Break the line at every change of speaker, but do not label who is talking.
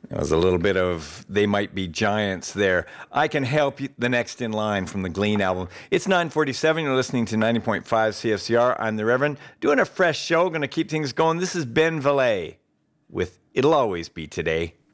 It was a little bit of They Might Be Giants there. I Can Help You, the next in line from the Glean album. It's 9:47. You're listening to 90.5 CFCR. I'm the Reverend, doing a fresh show. Going to keep things going. This is Ben Valet with It'll Always Be Today.